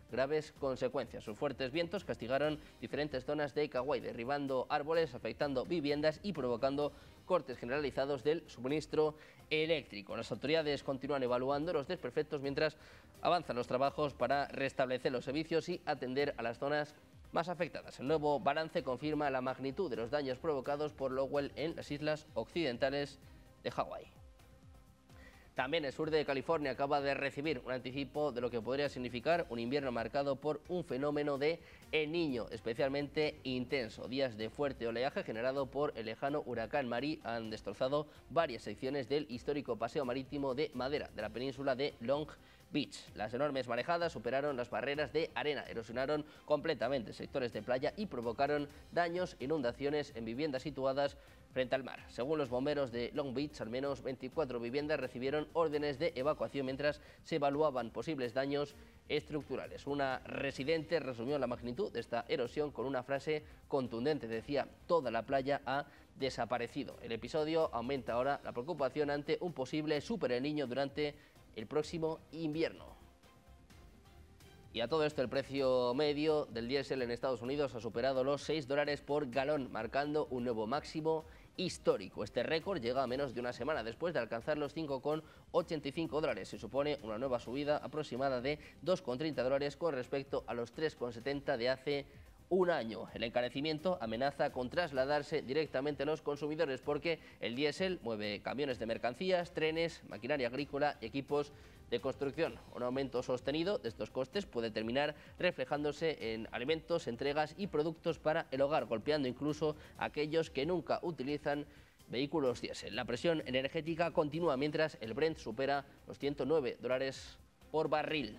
graves consecuencias. Sus fuertes vientos castigaron diferentes zonas de Kauai, derribando árboles, afectando viviendas y provocando cortes generalizados del suministro eléctrico. Las autoridades continúan evaluando los desperfectos mientras avanzan los trabajos para restablecer los servicios y atender a las zonas más afectadas. El nuevo balance confirma la magnitud de los daños provocados por Lowell en las islas occidentales de Hawái. También el sur de California acaba de recibir un anticipo de lo que podría significar un invierno marcado por un fenómeno de El Niño especialmente intenso. Días de fuerte oleaje generado por el lejano huracán Mari han destrozado varias secciones del histórico paseo marítimo de madera de la península de Long Beach. Las enormes marejadas superaron las barreras de arena, erosionaron completamente sectores de playa y provocaron daños e inundaciones en viviendas situadas frente al mar. Según los bomberos de Long Beach, al menos 24 viviendas recibieron órdenes de evacuación mientras se evaluaban posibles daños estructurales. Una residente resumió la magnitud de esta erosión con una frase contundente. Decía: toda la playa ha desaparecido. El episodio aumenta ahora la preocupación ante un posible super El Niño durante el próximo invierno. Y a todo esto, el precio medio del diésel en Estados Unidos ha superado los $6 por galón, marcando un nuevo máximo histórico. Este récord llega a menos de una semana después de alcanzar los $5,85. Se supone una nueva subida aproximada de $2,30 con respecto a los $3,70 de hace un año. El encarecimiento amenaza con trasladarse directamente a los consumidores porque el diésel mueve camiones de mercancías, trenes, maquinaria agrícola y equipos de construcción. Un aumento sostenido de estos costes puede terminar reflejándose en alimentos, entregas y productos para el hogar, golpeando incluso a aquellos que nunca utilizan vehículos diésel. La presión energética continúa mientras el Brent supera los $109 por barril.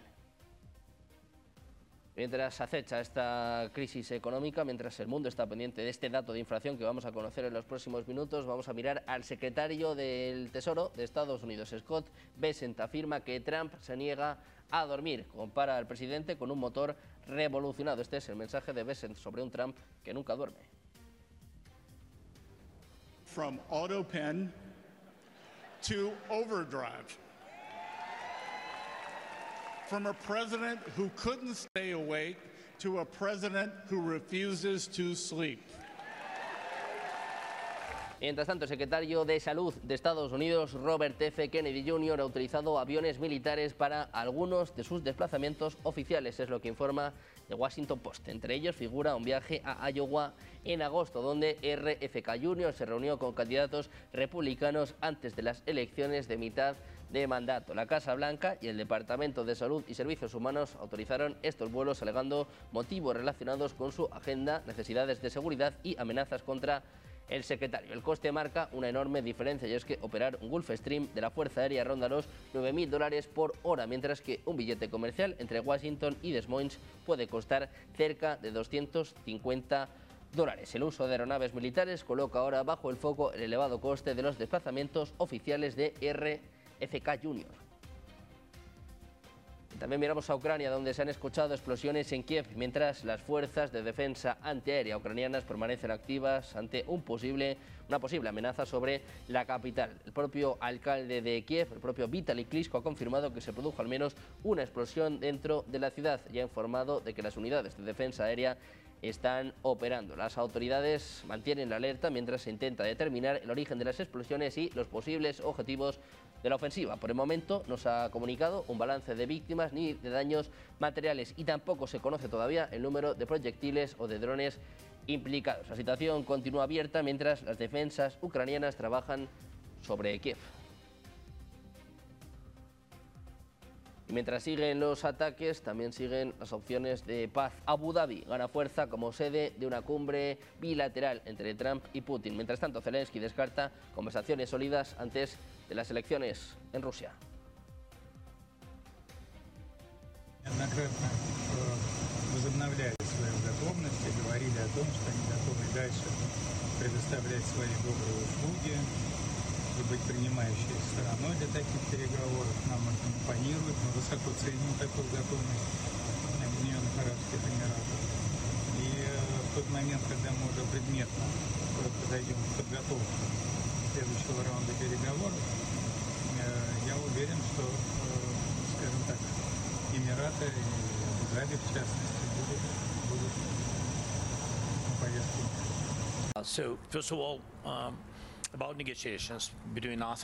Mientras acecha esta crisis económica, mientras el mundo está pendiente de este dato de inflación que vamos a conocer en los próximos minutos, vamos a mirar al secretario del Tesoro de Estados Unidos, Scott Bessent. Afirma que Trump se niega a dormir. Compara al presidente con un motor revolucionado. Este es el mensaje de Bessent sobre un Trump que nunca duerme. From AutoPen to overdrive. From a president who couldn't stay awake to a president who refuses to sleep. Mientras tanto, el secretario de Salud de Estados Unidos, Robert F. Kennedy Jr., ha utilizado aviones militares para algunos de sus desplazamientos oficiales, es lo que informa The Washington Post. Entre ellos figura un viaje a Iowa en agosto, donde RFK Jr. se reunió con candidatos republicanos antes de las elecciones de mitad de mandato. La Casa Blanca y el Departamento de Salud y Servicios Humanos autorizaron estos vuelos alegando motivos relacionados con su agenda, necesidades de seguridad y amenazas contra el secretario. El coste marca una enorme diferencia y es que operar un Gulfstream de la Fuerza Aérea ronda los $9.000 por hora, mientras que un billete comercial entre Washington y Des Moines puede costar cerca de $250. El uso de aeronaves militares coloca ahora bajo el foco el elevado coste de los desplazamientos oficiales de RFK Jr. También miramos a Ucrania, donde se han escuchado explosiones en Kiev, mientras las fuerzas de defensa antiaérea ucranianas permanecen activas ante una posible amenaza sobre la capital. El propio alcalde de Kiev, el propio Vitaly Klitschko, ha confirmado que se produjo al menos una explosión dentro de la ciudad y ha informado de que las unidades de defensa aérea están operando. Las autoridades mantienen la alerta mientras se intenta determinar el origen de las explosiones y los posibles objetivos de la ofensiva. Por el momento no se ha comunicado un balance de víctimas ni de daños materiales y tampoco se conoce todavía el número de proyectiles o de drones implicados. La situación continúa abierta mientras las defensas ucranianas trabajan sobre Kiev. Y mientras siguen los ataques, también siguen las opciones de paz. Abu Dhabi gana fuerza como sede de una cumbre bilateral entre Trump y Putin. Mientras tanto, Zelensky descarta conversaciones sólidas antes de las elecciones en Rusia. Возобновляли свою готовность и говорили о том, что они готовы дальше предоставлять свои добрые услуги и быть принимающей стороной для таких переговоров. Нам это импонирует, мы высоко ценим такую готовность Объединенных Арабских Эмиратов. И в тот момент, когда мы уже предметно подойдем к подготовке следующего раунда переговоров, я уверен, что, скажем так, Эмираты и Газали, в частности, будут на повестке. So, first of all, about negotiations between us